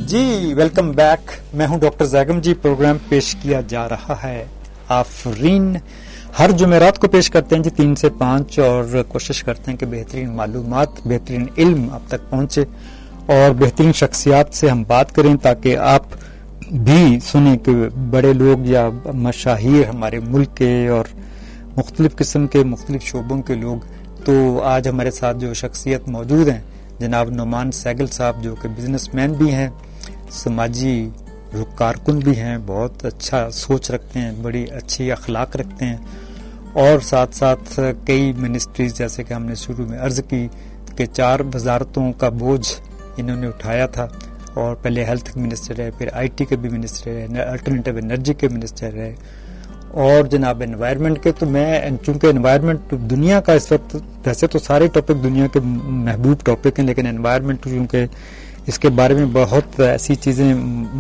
جی welcome back. میں ہوں doctor زیگم جی. Programme پیش کیا جا رہا ہے آفرین. ہر جمعرات کو پیش کرتے ہیں جی 3 سے 5 اور کوشش کرتے ہیں کہ بہترین معلومات بہترین علم آپ تک پہنچے اور بہترین شخصیات سے ہم بات کریں تاکہ آپ بھی سنیں کہ بڑے لوگ یا مشاہیر ہمارے ملک کے اور مختلف قسم کے مختلف شعبوں کے لوگ. تو آج ہمارے ساتھ جو شخصیت موجود ہیں جناب نعمان سہگل صاحب جو کہ بزنس مین بھی ہیں, سماجی کارکن بھی ہیں, بہت اچھا سوچ رکھتے ہیں, بڑی اچھی اخلاق رکھتے ہیں اور ساتھ ساتھ کئی منسٹریز جیسے کہ ہم نے شروع میں عرض کی کہ 4 وزارتوں کا بوجھ انہوں نے اٹھایا تھا اور پہلے ہیلتھ منسٹر رہے, پھر آئی ٹی کے بھی منسٹر رہے, الٹرنیٹیو انرجی کے منسٹر رہے اور جناب انوائرمنٹ کے. تو میں چونکہ انوائرمنٹ دنیا کا اس وقت, ویسے تو سارے ٹاپک دنیا کے محبوب ٹاپک ہیں لیکن انوائرمنٹ چونکہ اس کے بارے میں بہت ایسی چیزیں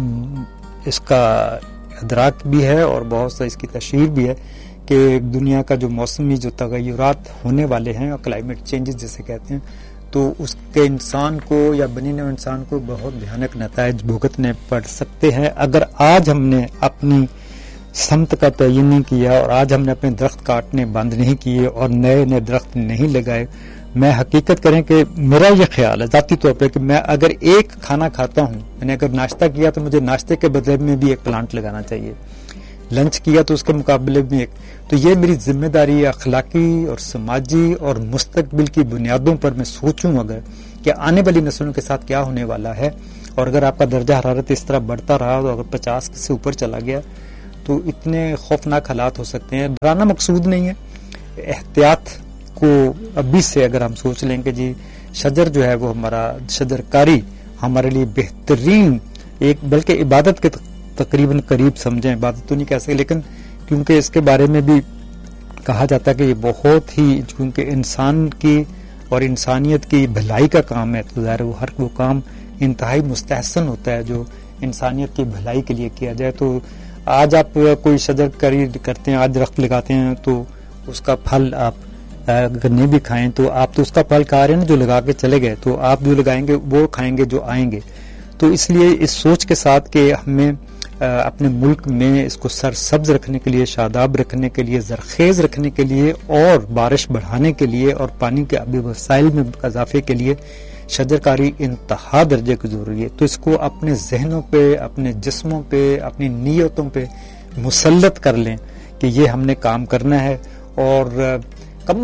اس کا ادراک بھی ہے اور بہت سا اس کی تشہیر بھی ہے کہ دنیا کا جو موسمی جو تغیرات ہونے والے ہیں اور کلائمیٹ چینجز جیسے کہتے ہیں تو اس کے انسان کو یا بنی نوع انسان کو بہت بھیانک نتائج بھگتنے پڑ سکتے ہیں اگر آج ہم نے اپنی سمت کا تعین نہیں کیا اور آج ہم نے اپنے درخت کاٹنے بند نہیں کیے اور نئے نئے درخت نہیں لگائے. میں حقیقت کریں کہ میرا یہ خیال ہے ذاتی طور پہ کہ میں اگر ایک کھانا کھاتا ہوں, میں نے اگر ناشتہ کیا تو مجھے ناشتے کے بدلے میں بھی ایک پلانٹ لگانا چاہیے, لنچ کیا تو اس کے مقابلے میں ایک. تو یہ میری ذمہ داری اخلاقی اور سماجی اور مستقبل کی بنیادوں پر میں سوچوں اگر کہ آنے والی نسلوں کے ساتھ کیا ہونے والا ہے. اور اگر آپ کا درجہ حرارت اس طرح بڑھتا رہا تو اگر 50 سے اوپر چلا گیا تو اتنے خوفناک حالات ہو سکتے ہیں. ڈرانا مقصود نہیں ہے, احتیاط کو ابھی سے اگر ہم سوچ لیں کہ جی شجر جو ہے وہ ہمارا شجر کاری ہمارے لیے بہترین ایک بلکہ عبادت کے تقریباً قریب سمجھیں, عبادت تو نہیں کہہ سکتے لیکن کیونکہ اس کے بارے میں بھی کہا جاتا ہے کہ یہ بہت ہی کیونکہ انسان کی اور انسانیت کی بھلائی کا کام ہے تو ظاہر وہ کام انتہائی مستحسن ہوتا ہے جو انسانیت کی بھلائی کے لیے کیا جائے. تو آج آپ کوئی شجر کاری کرتے ہیں, آج درخت لگاتے ہیں تو اس کا پھل آپ اگر نہیں بھی کھائیں تو آپ تو اس کا پھل کھا رہے ہیں جو لگا کے چلے گئے, تو آپ جو لگائیں گے وہ کھائیں گے جو آئیں گے. تو اس لیے اس سوچ کے ساتھ کہ ہمیں اپنے ملک میں اس کو سرسبز رکھنے کے لیے, شاداب رکھنے کے لیے, زرخیز رکھنے کے لیے اور بارش بڑھانے کے لیے اور پانی کے آبی وسائل میں اضافے کے لیے شجر کاری انتہا درجے کی ضروری ہے. تو اس کو اپنے ذہنوں پہ, اپنے جسموں پہ, اپنی نیتوں پہ مسلط کر لیں کہ یہ ہم نے کام کرنا ہے اور کم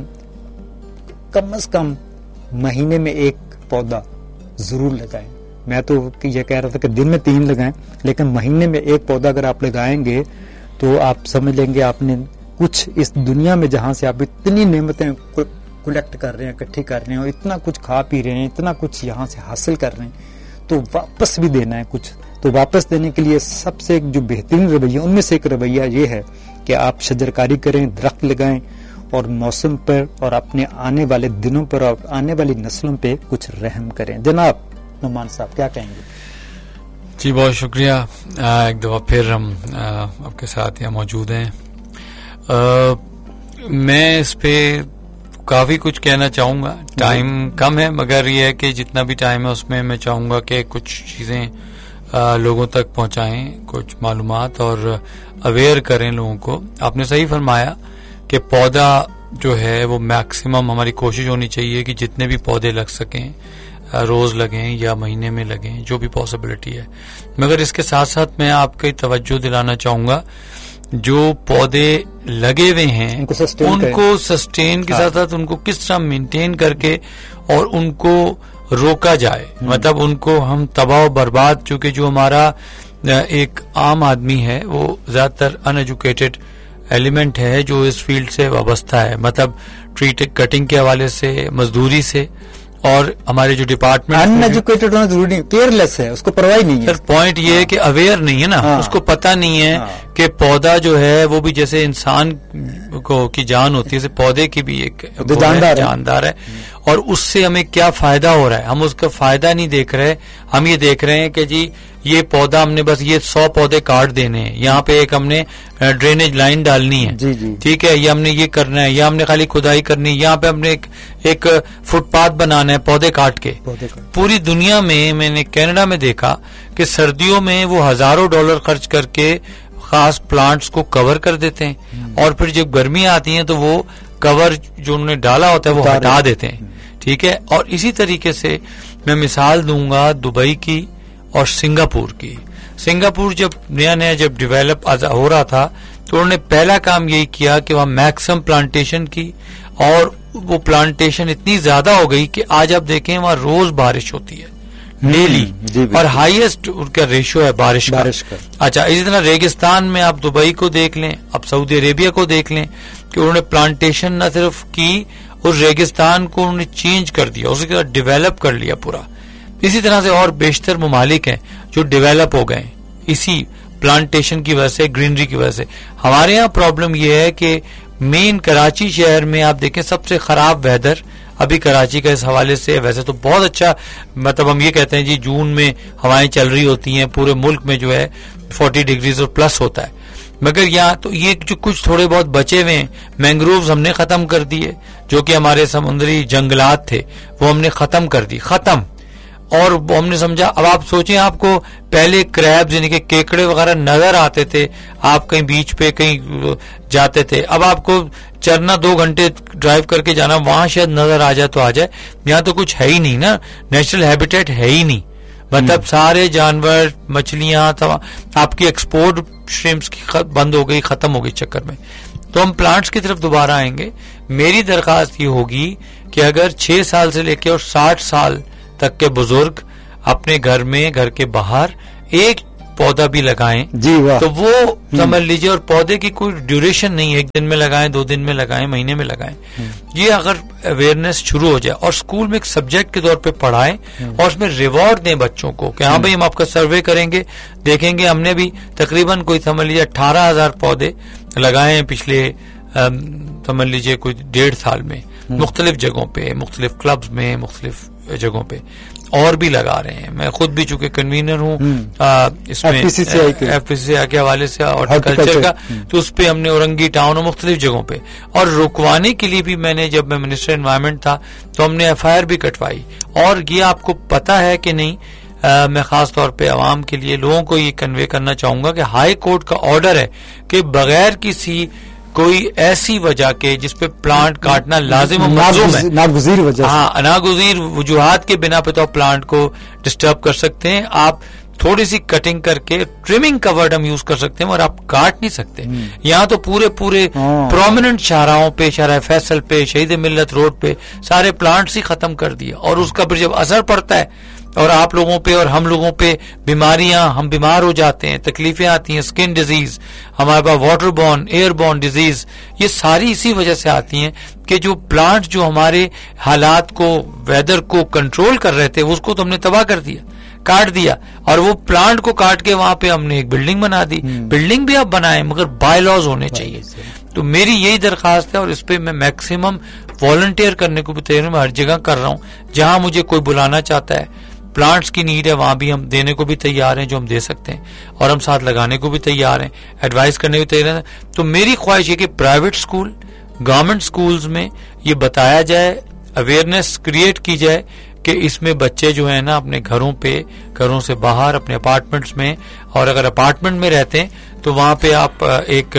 از کم مہینے میں ایک پودا ضرور لگائیں. میں تو یہ کہہ رہا تھا کہ دن میں 3 لگائیں لیکن مہینے میں ایک پودا اگر آپ لگائیں گے تو آپ سمجھ لیں گے آپ نے کچھ اس دنیا میں جہاں سے آپ اتنی نعمتیں کلیکٹ کر رہے ہیں, اکٹھی کر رہے ہیں اور اتنا کچھ کھا پی رہے ہیں, اتنا کچھ یہاں سے حاصل کر رہے ہیں تو واپس بھی دینا ہے کچھ. تو واپس دینے کے لیے سب سے جو بہترین رویہ ان میں سے ایک رویہ یہ ہے کہ آپ شجرکاری کریں, درخت لگائیں اور موسم پر اور اپنے آنے والے دنوں پر اور آنے والی نسلوں پہ کچھ رحم کریں. جناب نعمان صاحب کیا کہیں گے؟ جی بہت شکریہ. ایک دفعہ پھر ہم آپ کے ساتھ یہاں موجود ہیں. میں اس پہ کافی کچھ کہنا چاہوں گا, ٹائم کم ہے مگر یہ ہے کہ جتنا بھی ٹائم ہے اس میں میں چاہوں گا کہ کچھ چیزیں لوگوں تک پہنچائیں, کچھ معلومات اور اویئر کریں لوگوں کو. آپ نے صحیح فرمایا کہ پودا جو ہے وہ میکسیمم ہماری کوشش ہونی چاہیے کہ جتنے بھی پودے لگ سکیں روز لگیں یا مہینے میں لگیں جو بھی پاسبلٹی ہے. مگر اس کے ساتھ ساتھ میں آپ کی توجہ دلانا چاہوں گا جو پودے لگے ہوئے ہیں ان کو سسٹین کے ساتھ ساتھ ان کو کس طرح مینٹین کر کے اور ان کو روکا جائے. مطلب ان کو ہم تباہ و برباد, چونکہ جو ہمارا ایک عام آدمی ہے وہ زیادہ تر ان ایجوکیٹڈ ایلیمنٹ ہے جو اس فیلڈ سے وابستہ ہے, مطلب ٹری کٹنگ کے حوالے سے, مزدوری سے, اور ہمارے جو ڈپارٹمنٹ ان ایجوکیٹڈ ہونا ضروری نہیں, کیئر لیس ہے, اس کو پرواہ نہیں ہے. پوائنٹ یہ ہے کہ اویئر نہیں ہے نا, اس کو پتہ نہیں ہے کہ پودا جو ہے وہ بھی جیسے انسان کو کی جان ہوتی ہے پودے کی بھی ایک جاندار ہے اور اس سے ہمیں کیا فائدہ ہو رہا ہے. ہم اس کا فائدہ نہیں دیکھ رہے, ہم یہ دیکھ رہے ہیں کہ جی یہ پودا ہم نے بس یہ 100 پودے کاٹ دینے ہیں, یہاں پہ ایک ہم نے ڈرینیج لائن ڈالنی ہے, ٹھیک ہے, یہ ہم نے یہ کرنا ہے, یا ہم نے خالی کھدائی کرنی ہے, یہاں پہ ہم نے ایک فٹ پاتھ بنانا ہے پودے کاٹ کے. پوری دنیا میں نے کینیڈا میں دیکھا کہ سردیوں میں وہ ہزاروں ڈالر خرچ کر کے خاص پلانٹس کو کور کر دیتے ہیں, اور پھر جب گرمی آتی ہیں تو وہ کور جو انہوں نے ڈالا ہوتا ہے وہ ہٹا دیتے ہیں, ٹھیک ہے. اور اسی طریقے سے میں مثال دوں گا دبئی کی اور سنگاپور کی. سنگاپور جب نیا جب ڈیولپ ہو رہا تھا تو انہوں نے پہلا کام یہی کیا کہ وہاں میکسم پلانٹیشن کی, اور وہ پلانٹیشن اتنی زیادہ ہو گئی کہ آج آپ دیکھیں وہاں روز بارش ہوتی ہے ڈیلی, اور ہائیسٹ ان کا ریشو ہے بارش کا. اچھا, اسی طرح ریگستان میں آپ دبئی کو دیکھ لیں, اب سعودی عربیہ کو دیکھ لیں کہ انہوں نے پلانٹیشن نہ صرف کی, اور ریگستان کو انہوں نے چینج کر دیا, اس کے بعد ڈیولپ کر لیا پورا. اسی طرح سے اور بیشتر ممالک ہیں جو ڈیولپ ہو گئے اسی پلانٹیشن کی وجہ سے, گرینری کی وجہ سے. ہمارے یہاں پرابلم یہ ہے کہ مین کراچی شہر میں آپ دیکھیں سب سے خراب ویدر ابھی کراچی کا اس حوالے سے. ویسے تو بہت اچھا, مطلب ہم یہ کہتے ہیں جی جون میں ہوائیں چل رہی ہوتی ہیں, پورے ملک میں جو ہے 40 ڈگریز اور پلس ہوتا ہے, مگر یہاں تو یہ جو کچھ تھوڑے بہت بچے ہوئے ہیں, مینگرووز ہم نے ختم کر دیے, جو کہ ہمارے سمندری جنگلات تھے وہ ہم نے ختم کر دی, ختم. اور ہم نے سمجھا, اب آپ سوچیں آپ کو پہلے کریبز یعنی کہ کیکڑے وغیرہ نظر آتے تھے, آپ کہیں بیچ پہ کہیں جاتے تھے, اب آپ کو چرنا 2 گھنٹے ڈرائیو کر کے جانا, وہاں شاید نظر آ جائے تو آ جائے, یہاں تو کچھ ہے ہی نہیں نا, نیچرل ہیبیٹیٹ ہے ہی نہیں. مطلب سارے جانور, مچھلیاں, آپ کی ایکسپورٹ شرمپس کی بند ہو گئی, ختم ہو گئی چکر میں. تو ہم پلانٹس کی طرف دوبارہ آئیں گے. میری درخواست یہ ہوگی کہ اگر 6 سال سے لے کے اور 60 سال تک کے بزرگ اپنے گھر میں, گھر کے باہر ایک پودا بھی لگائیں تو وہ سمجھ لیجیے, اور پودے کی کوئی ڈیوریشن نہیں, 1 دن میں لگائیں, 2 دن میں لگائیں, مہینے میں لگائیں. یہ اگر اویئرنیس شروع ہو جائے اور اسکول میں ایک سبجیکٹ کے طور پہ پڑھائیں, اور اس میں ریوارڈ دیں بچوں کو کہ ہاں بھائی ہم آپ کا سروے کریں گے, دیکھیں گے. ہم نے بھی تقریباً کوئی سمجھ لیجیے 18,000 پودے لگائے ہیں پچھلے سمجھ لیجیے کوئی 1.5 سال میں, مختلف جگہوں پہ, مختلف کلبز میں, مختلف جگہوں پہ, اور بھی لگا رہے ہیں. میں خود بھی چونکہ کنوینر ہوں اس میں ایف پی سی کے حوالے سے ہارٹیکلچر کا, تو اس پہ ہم نے اورنگی ٹاؤن اور مختلف جگہوں پہ, اور رکوانے کے لیے بھی میں نے, جب میں منسٹر انوائرمنٹ تھا تو ہم نے FIR بھی کٹوائی. اور یہ آپ کو پتا ہے کہ نہیں, میں خاص طور پہ عوام کے لیے لوگوں کو یہ کنوے کرنا چاہوں گا کہ ہائی کورٹ کا آرڈر ہے کہ بغیر کسی کوئی ایسی وجہ کے جس پہ پلانٹ کاٹنا لازم و ملزوم ہے, ناگزیر وجہ, ہاں ناگزیر وجوہات کے بنا پہ تو آپ پلانٹ کو ڈسٹرب کر سکتے ہیں. آپ تھوڑی سی کٹنگ کر کے ٹریمنگ کا ورڈ ہم یوز کر سکتے ہیں, اور آپ کاٹ نہیں سکتے. یہاں تو پورے پرومیننٹ شاہراہوں پہ, شاہراہ فیصل پہ, شہید ملت روڈ پہ سارے پلانٹس ہی ختم کر دیا, اور اس کا پھر جب اثر پڑتا ہے اور آپ لوگوں پہ اور ہم لوگوں پہ بیماریاں, ہم بیمار ہو جاتے ہیں, تکلیفیں آتی ہیں, اسکن ڈیزیز, ہمارے پاس water born, year born disease, یہ ساری اسی وجہ سے آتی ہیں کہ جو پلانٹ جو ہمارے حالات کو, ویدر کو کنٹرول کر رہے تھے, اس کو تو ہم نے تباہ کر دیا, کاٹ دیا. اور وہ پلانٹ کو کاٹ کے وہاں پہ ہم نے ایک بلڈنگ بنا دی. بلڈنگ بھی آپ بنائیں مگر بائی لاز ہونے چاہیے. تو میری یہی درخواست ہے, اور اس پہ میں میکسیمم والنٹیئر کرنے کو بھی تیار ہوں, میں ہر جگہ کر رہا ہوں جہاں مجھے کوئی بلانا چاہتا ہے. پلانٹس کی نیڈ ہے, وہاں بھی ہم دینے کو بھی تیار ہیں جو ہم دے سکتے ہیں, اور ہم ساتھ لگانے کو بھی تیار ہیں, ایڈوائز کرنے کو تیار ہیں. تو میری خواہش یہ کہ پرائیویٹ اسکول, گورنمنٹ اسکولز میں یہ بتایا جائے, اویئرنیس کریٹ کی جائے کہ اس میں بچے جو ہیں نا اپنے گھروں پہ, گھروں سے باہر, اپنے اپارٹمنٹس میں, اور اگر اپارٹمنٹ میں رہتے ہیں تو وہاں پہ آپ ایک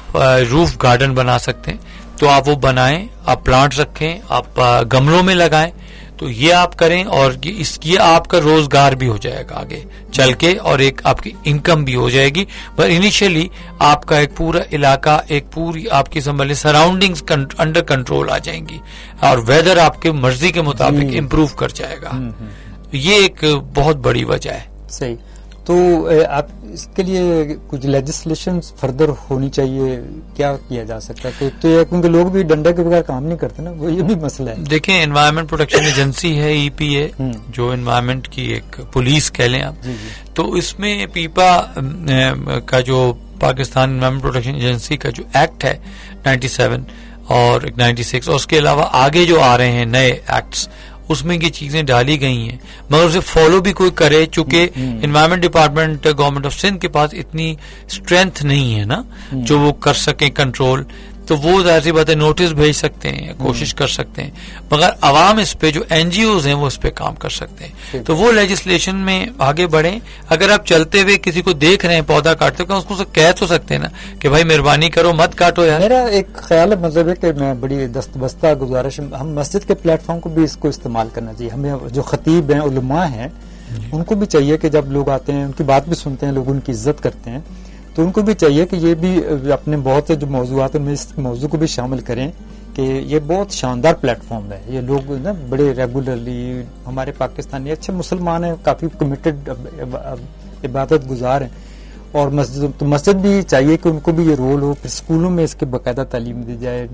روف گارڈن بنا سکتے ہیں, تو آپ وہ بنائیں, آپ پلانٹس رکھیں, آپ گملوں میں لگائیں, تو یہ آپ کریں, اور یہ آپ کا روزگار بھی ہو جائے گا آگے چل کے, اور ایک آپ کی انکم بھی ہو جائے گی. پر انیشیلی آپ کا ایک پورا علاقہ, ایک پوری آپ کی سنبھالے سراؤنڈنگز انڈر کنٹرول آ جائیں گی, اور ویدر آپ کے مرضی کے مطابق امپروو کر جائے گا. یہ ایک بہت بڑی وجہ ہے. صحیح. تو آپ اس کے لیے کچھ لیجسلیشن فردر ہونی چاہیے, کیا کیا جا سکتا ہے؟ تو یہ کیونکہ لوگ بھی ڈنڈے کے بغیر کام نہیں کرتے نا, وہ یہ بھی مسئلہ ہے. دیکھیں, انوائرمنٹ پروٹیکشن ایجنسی ہے EPA, جو انوائرمنٹ کی ایک پولیس کہہ لیں آپ, تو اس میں پیپا کا جو پاکستان انوائرمنٹ پروٹیکشن ایجنسی کا جو ایکٹ ہے 97, اور 96 اور اس کے علاوہ آگے جو آ رہے ہیں نئے ایکٹس اس میں یہ چیزیں ڈالی گئی ہیں مگر اسے فالو بھی کوئی کرے چونکہ environment department government of Sindh کے پاس اتنی اسٹرینتھ نہیں ہے نا جو وہ کر سکیں کنٹرول تو وہ ظاہر سی بات ہے نوٹس بھیج سکتے ہیں کوشش کر سکتے ہیں مگر عوام اس پہ جو این جی اوز ہیں وہ اس پہ کام کر سکتے ہیں تو وہ لیجسلیشن میں آگے بڑھیں اگر آپ چلتے ہوئے کسی کو دیکھ رہے ہیں پودا کاٹتے ہوئے اس کو کہہ تو سکتے ہیں نا کہ بھائی مہربانی کرو مت کاٹو یار. میرا ایک خیال ہے مطلب ہے کہ میں بڑی دستبستہ گزارش ہم مسجد کے پلیٹ فارم کو بھی اس کو استعمال کرنا چاہیے. ہمیں جو خطیب ہیں علماء ہیں ان کو بھی چاہیے کہ جب لوگ آتے ہیں ان کی بات بھی سنتے ہیں لوگ ان کی عزت کرتے ہیں تو ان کو بھی چاہیے کہ یہ بھی اپنے بہت سے جو موضوعات ہیں اس موضوع کو بھی شامل کریں کہ یہ بہت شاندار پلیٹ فارم ہے. یہ لوگ نا بڑے ریگولرلی ہمارے پاکستانی اچھے مسلمان ہیں کافی کمیٹڈ عبادت گزار ہیں اور مسجد بھی چاہیے کہ ان کو بھی یہ رول ہو. پھر اسکولوں میں اس کے باقاعدہ تعلیم دی جائے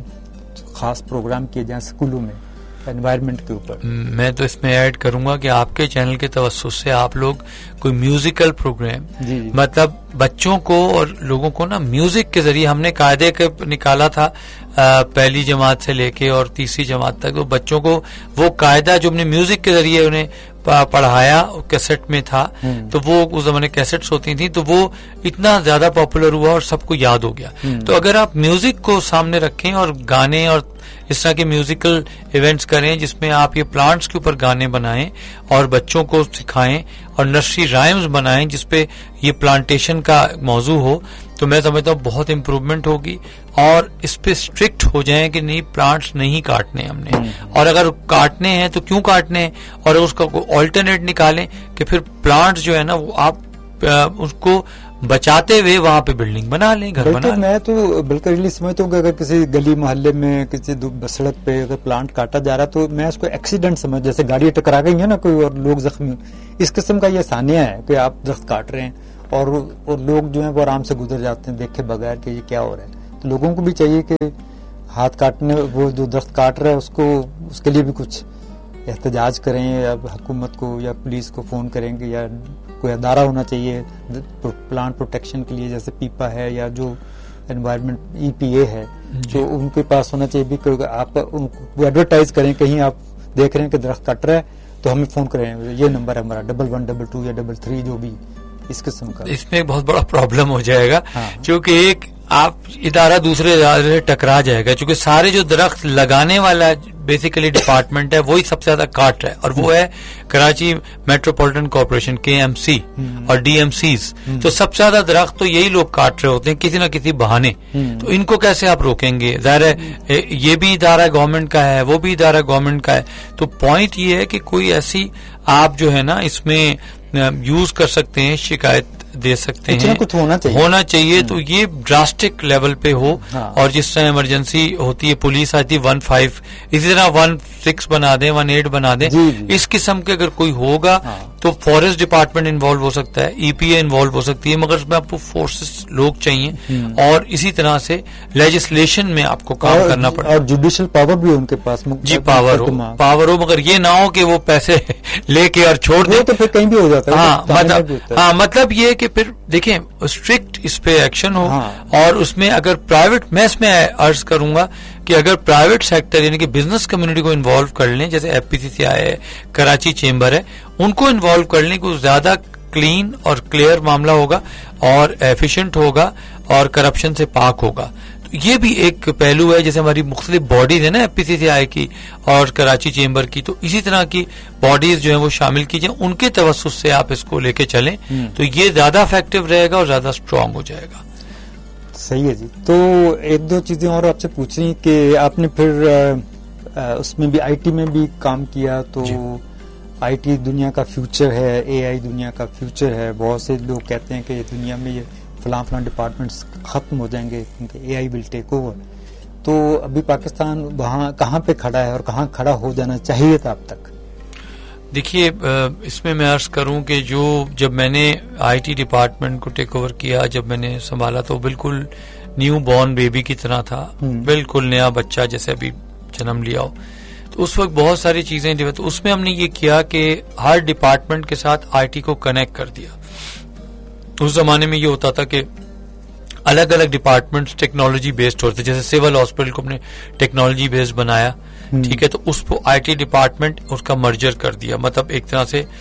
خاص پروگرام کیے جائیں اسکولوں میں انوائرمنٹ کے اوپر. میں تو اس میں ایڈ کروں گا کہ آپ کے چینل کے توسط سے آپ لوگ کوئی میوزیکل پروگرام مطلب بچوں کو اور لوگوں کو نا میوزک کے ذریعے ہم نے قاعدے کے نکالا تھا پہلی جماعت سے لے کے اور تیسری جماعت تک تو بچوں کو وہ قاعدہ جو ہم نے میوزک کے ذریعے انہیں پڑھایا کیسٹ میں تھا تو وہ اس زمانے کیسٹس ہوتی تھیں تو وہ اتنا زیادہ پاپولر ہوا اور سب کو یاد ہو گیا. تو اگر آپ میوزک کو سامنے رکھیں اور گانے اور اس طرح کے میوزیکل ایونٹس کریں جس میں آپ یہ پلانٹس کے اوپر گانے بنائیں اور بچوں کو سکھائیں اور نرسری رائمز بنائیں جس پہ یہ پلانٹیشن کا موضوع ہو تو میں سمجھتا ہوں بہت امپروومنٹ ہوگی. اور اس پہ اسٹرکٹ ہو جائیں کہ نہیں پلانٹس نہیں کاٹنے ہم نے اور اگر کاٹنے ہیں تو کیوں کاٹنے ہیں اور اس کا کوئی آلٹرنیٹ نکالیں کہ پھر پلانٹس جو ہے نا وہ آپ اس کو بچاتے ہوئے وہاں پہ بلڈنگ بنا لیں گھر بنا لیں. میں تو بالکل سمجھتا ہوں کہ اگر کسی گلی محلے میں کسی سڑک پہ اگر پلانٹ کاٹا جا رہا تو میں اس کو ایکسیڈنٹ سمجھ جیسے گاڑی ٹکرا گئی ہے نا کوئی اور لوگ زخمی اس قسم کا یہ ثانیہ ہے کہ آپ درخت کاٹ رہے ہیں اور لوگ جو ہیں وہ آرام سے گزر جاتے ہیں دیکھے بغیر کہ یہ کیا ہو رہا ہے. تو لوگوں کو بھی چاہیے کہ ہاتھ کاٹنے وہ جو درخت کاٹ رہا ہے اس کے لیے بھی کچھ احتجاج کریں یا حکومت کو یا پولیس کو فون کریں گے یا کوئی ادارہ ہونا چاہیے پلانٹ پروٹیکشن کے لیے جیسے پیپا ہے یا جو انوائرمنٹ EPA ہے جو ان کے پاس ہونا چاہیے بھی آپ ایڈورٹائز کریں کہیں آپ دیکھ رہے ہیں کہ درخت کٹ رہا ہے تو ہمیں فون کریں یہ نمبر ہے ہمارا 1122 یا 33 جو بھی اس قسم کا. اس میں بہت بڑا پرابلم ہو جائے گا کیونکہ ایک آپ ادارہ دوسرے ادارے سے ٹکرا جائے گا کیونکہ سارے جو درخت لگانے والا بیسیکلی ڈپارٹمنٹ ہے وہی سب سے زیادہ کاٹ رہا ہے اور وہ ہے کراچی میٹروپولیٹن کارپوریشن KMC اور DMCs. تو سب سے زیادہ درخت تو یہی لوگ کاٹ رہے ہوتے ہیں کسی نہ کسی بہانے. تو ان کو کیسے آپ روکیں گے؟ ظاہر ہے یہ بھی ادارہ گورنمنٹ کا ہے وہ بھی ادارہ گورنمنٹ کا ہے. تو پوائنٹ یہ ہے کہ کوئی ایسی آپ جو ہے نا اس میں یوز کر سکتے ہیں شکایت دے سکتے ہیں کچھ ہونا چاہیے تو یہ ڈراسٹک لیول پہ ہو. اور جس طرح ایمرجنسی ہوتی ہے پولیس آتی ہے 15 اسی طرح 16 بنا دیں 18 بنا دیں. اس قسم کے اگر کوئی ہوگا تو فارسٹ ڈپارٹمنٹ انوالو ہو سکتا ہے EPA انوالو ہو سکتی ہے مگر اس میں آپ کو فورسز لوگ چاہیے اور اسی طرح سے لیجسلیشن میں آپ کو کام کرنا پڑے اور جوڈیشل پاور بھی ان کے پاس پاور ہو مگر یہ نہ ہو کہ وہ پیسے لے کے اور چھوڑ دیں تو پھر کہیں بھی ہو جاتا ہے. مطلب یہ کہ پھر دیکھیں اسٹرکٹ اس پہ ایکشن ہو اور اس میں اگر پرائیویٹ میں اس میں عرض کروں گا کہ اگر پرائیویٹ سیکٹر یعنی کہ بزنس کمیونٹی کو انوالو کر لیں جیسے FPCCI ہے کراچی چیمبر ہے ان کو انوالو کر لیں کہ زیادہ کلین اور کلیئر معاملہ ہوگا اور ایفیشینٹ ہوگا اور کرپشن سے پاک ہوگا. یہ بھی ایک پہلو ہے جیسے ہماری مختلف باڈیز ہیں نا FPCCI کی اور کراچی چیمبر کی تو اسی طرح کی باڈیز جو ہیں وہ شامل کیجئے ان کے توسط سے آپ اس کو لے کے چلیں تو یہ زیادہ افیکٹو رہے گا اور زیادہ اسٹرانگ ہو جائے گا. صحیح ہے جی. تو ایک دو چیزیں اور آپ سے پوچھیں کہ آپ نے پھر اس میں بھی IT میں بھی کام کیا تو IT دنیا کا فیوچر ہے AI دنیا کا فیوچر ہے. بہت سے لوگ کہتے ہیں کہ دنیا میں یہ فلاں ڈپارٹمنٹس ختم ہو جائیں گے کیونکہ AI ول ٹیک اوور. تو ابھی پاکستان وہاں کہاں پہ کھڑا ہے اور کہاں کھڑا ہو جانا چاہیے تھا اب تک؟ دیکھیے اس میں عرض کروں کہ جب میں نے IT ڈپارٹمنٹ کو ٹیک اوور کیا جب میں نے سنبھالا تو بالکل نیو بورن بیبی کی طرح تھا بالکل نیا بچہ جیسے ابھی جنم لیا ہو. تو اس وقت بہت ساری چیزیں تو اس میں ہم نے یہ کیا کہ ہر ڈپارٹمنٹ کے ساتھ IT کو کنیکٹ کر دیا. اس زمانے میں یہ ہوتا تھا کہ अलग अलग डिपार्टमेंट्स टेक्नोलॉजी बेस्ड होते, जैसे सिविल हॉस्पिटल को अपने टेक्नोलॉजी बेस्ड बनाया, ठीक है, तो उसको IT डिपार्टमेंट उसका मर्जर कर दिया, मतलब एक तरह से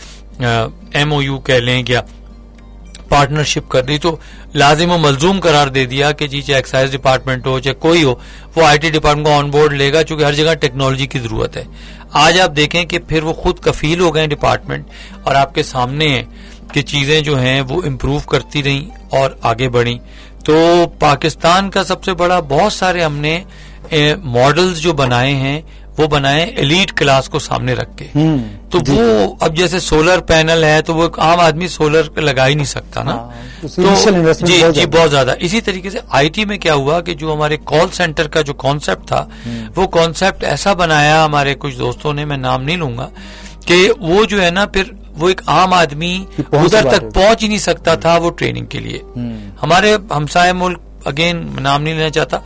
MOU कह लें या पार्टनरशिप कर दी, तो लाजिम व मलजूम करार दे दिया कि जी चाहे एक्साइज डिपार्टमेंट हो चाहे कोई हो, वो IT डिपार्टमेंट को ऑन बोर्ड लेगा, चूंकि हर जगह टेक्नोलॉजी की जरूरत है। आज आप देखें कि फिर वो खुद कफील हो गए डिपार्टमेंट, और आपके सामने है कि चीजें जो हैं वो इम्प्रूव करती रहीं और आगे बढ़ी। तो पाकिस्तान का सबसे बड़ा, बहुत सारे हमने मॉडल्स जो बनाए हैं वो बनाए एलीट क्लास को सामने रख के। तो वो अब जैसे सोलर पैनल है तो वो एक आम आदमी सोलर लगा ही नहीं सकता ना, तो जी बहुत ज्यादा। इसी तरीके से IT में क्या हुआ कि जो हमारे कॉल सेंटर का जो कॉन्सेप्ट था, वो कॉन्सेप्ट ऐसा बनाया हमारे कुछ दोस्तों ने, मैं नाम नहीं लूंगा, कि वो जो है ना फिर वो एक आम आदमी उधर तक पहुंच ही नहीं सकता था वो ट्रेनिंग के लिए। हमारे हमसाये मुल्क, अगेन नाम नहीं लेना चाहता,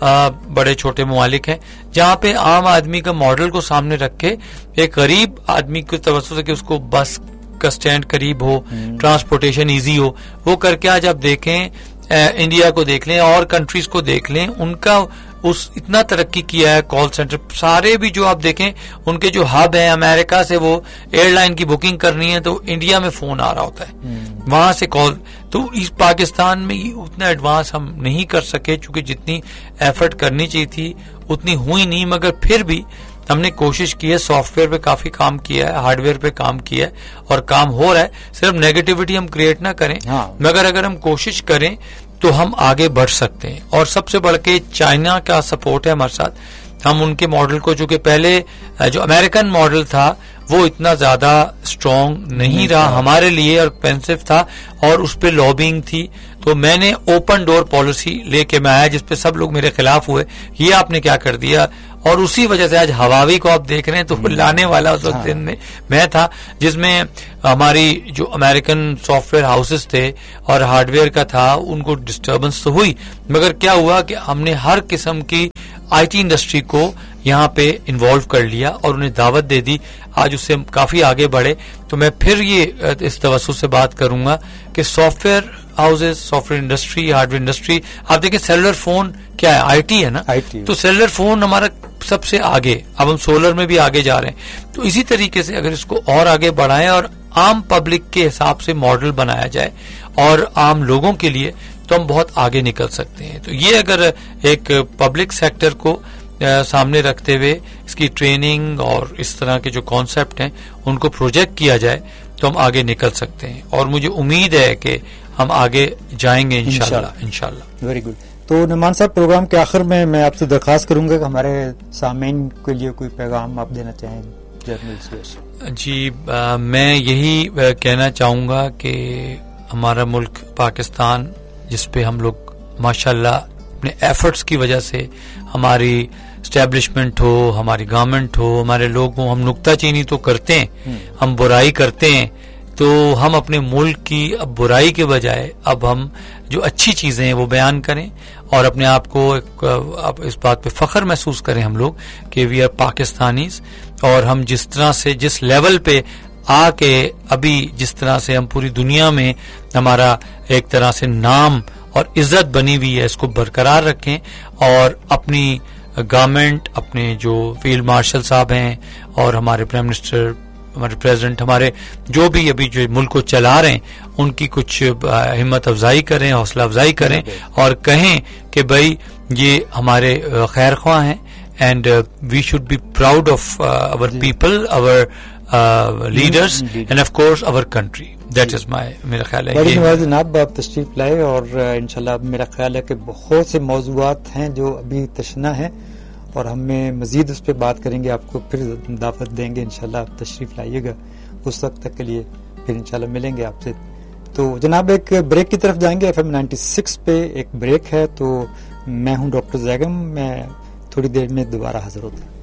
बड़े छोटे ममालिक हैं जहां पे आम आदमी का मॉडल को सामने रख के एक गरीब आदमी को तवज्जो से कि उसको बस का स्टैंड करीब हो, ट्रांसपोर्टेशन इजी हो, वो करके आज आप देखें इंडिया को देख लें और कंट्रीज को देख लें, उनका उस इतना तरक्की किया है कॉल सेंटर सारे भी, जो आप देखें उनके जो हब है अमेरिका से, वो एयरलाइन की बुकिंग करनी है तो इंडिया में फोन आ रहा होता है, वहां से कॉल। तो इस पाकिस्तान में उतना एडवांस हम नहीं कर सके, चूंकि जितनी एफर्ट करनी चाहिए थी उतनी हुई नहीं, मगर फिर भी हमने कोशिश की है, सॉफ्टवेयर पे काफी काम किया है, हार्डवेयर पे काम किया है और काम हो रहा है। सिर्फ नेगेटिविटी हम क्रिएट ना करें, मगर अगर हम कोशिश करें तो हम आगे बढ़ सकते हैं। और सबसे बढ़ के चाइना का सपोर्ट है हमारे साथ। हम उनके मॉडल को, चूंकि पहले जो अमेरिकन मॉडल था वो इतना ज्यादा स्ट्रांग नहीं रहा हमारे लिए और एक्सपेंसिव था, और उस पर लॉबिंग थी, तो मैंने ओपन डोर पॉलिसी लेके मैं आया जिसपे सब लोग मेरे खिलाफ हुए, ये आपने क्या कर दिया। और उसी वजह से आज हवावी को आप देख रहे हैं, तो लाने वाला उस वक्त में मैं था, जिसमें हमारी जो अमेरिकन सॉफ्टवेयर हाउसेस थे और हार्डवेयर का था, उनको डिस्टर्बेंस तो हुई, मगर क्या हुआ कि हमने हर किस्म की IT इंडस्ट्री को यहाँ पे इन्वॉल्व कर लिया और उन्हें दावत दे दी, आज उससे काफी आगे बढ़े। तो मैं फिर ये इस तवज्जो से बात करूंगा कि software houses, software industry, hardware industry, आप देखें सेलुलर फोन क्या है, IT है ना, तो सेलुलर फोन हमारा सबसे आगे, अब हम सोलर में भी आगे जा रहे हैं। तो इसी तरीके से अगर इसको और आगे बढ़ाएं और आम पब्लिक के हिसाब से मॉडल बनाया जाए और आम लोगों के लिए, तो हम बहुत आगे निकल सकते हैं। तो ये अगर एक पब्लिक सेक्टर को सामने रखते हुए इसकी ट्रेनिंग और इस तरह के जो कॉन्सेप्ट हैं उनको प्रोजेक्ट किया जाए तो हम आगे निकल सकते हैं, और मुझे उम्मीद है कि हम आगे जाएंगे इंशाल्लाह। Very good. तो नुमान साहब, प्रोग्राम के आखिर में मैं आपसे दरख्वास्त करूंगा कि हमारे सामीन के लिए कोई पैगाम आप देना चाहें जर्नल जी। मैं यही कहना चाहूंगा कि हमारा मुल्क पाकिस्तान, जिसपे हम लोग माशाल्लाह अपने एफर्ट्स की वजह से, हमारी स्टैब्लिशमेंट हो, हमारी गवर्नमेंट हो, हमारे लोग हो, हम नुक्ताचीनी तो करते हैं, हम बुराई करते हैं, तो हम अपने मुल्क की अब बुराई के बजाय अब हम जो अच्छी चीजें हैं वो बयान करें और अपने आप को अब इस बात पे फख्र महसूस करें हम लोग कि वी आर पाकिस्तानीज। और हम जिस तरह से, जिस लेवल पे आके अभी जिस तरह से हम पूरी दुनिया में हमारा एक तरह से नाम और इज्जत बनी हुई है, इसको बरकरार रखें और अपनी गवर्नमेंट, अपने जो फील्ड मार्शल साहब हैं और हमारे प्राइम मिनिस्टर, हमारे प्रेसिडेंट, हमारे जो भी अभी जो मुल्क को चला रहे हैं, उनकी कुछ हिम्मत अफजाई करें, हौसला अफजाई करें और कहें कि भाई ये हमारे खैर ख्वाह हैं and we should be proud of our people, our leaders end of course our country. That is my, मेरा ख्याल है। बड़ी नवाज जनाब, आप तशरीफ लाए और इंशाल्लाह मेरा ख्याल है कि बहुत से मौजूआत हैं जो अभी तशना हैं और हमें मजीद उस पर बात करेंगे, आपको फिर दावत देंगे इंशाल्लाह, आप तशरीफ लाइएगा। उस वक्त तक के लिए फिर इंशाल्लाह मिलेंगे आपसे। तो जनाब एक ब्रेक की तरफ जाएंगे। FM 96 पे एक ब्रेक है, तो मैं हूं डॉक्टर जैगम, मैं थोड़ी देर में दोबारा हाजिर होता हूं।